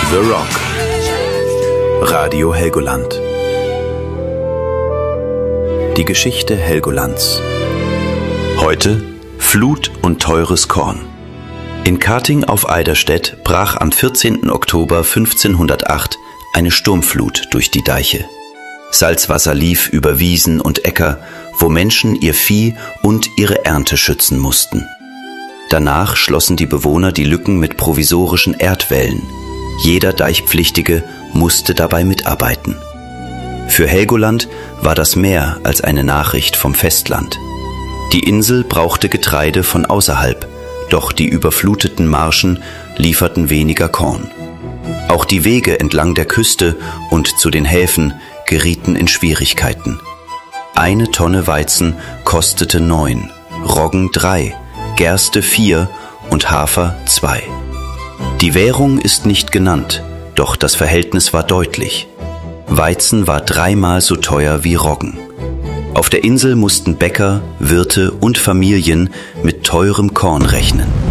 The Rock. Radio Helgoland. Die Geschichte Helgolands. Heute Flut und teures Korn. In Kating auf Eiderstedt brach am 14. Oktober 1508 eine Sturmflut durch die Deiche. Salzwasser lief über Wiesen und Äcker, wo Menschen ihr Vieh und ihre Ernte schützen mussten. Danach schlossen die Bewohner die Lücken mit provisorischen Erdwällen. Jeder Deichpflichtige musste dabei mitarbeiten. Für Helgoland war das mehr als eine Nachricht vom Festland. Die Insel brauchte Getreide von außerhalb, doch die überfluteten Marschen lieferten weniger Korn. Auch die Wege entlang der Küste und zu den Häfen gerieten in Schwierigkeiten. 1 Tonne Weizen kostete 9, Roggen 3, Gerste 4 und Hafer 2. Die Währung ist nicht genannt, doch das Verhältnis war deutlich. Weizen war 3-mal so teuer wie Roggen. Auf der Insel mussten Bäcker, Wirte und Familien mit teurem Korn rechnen.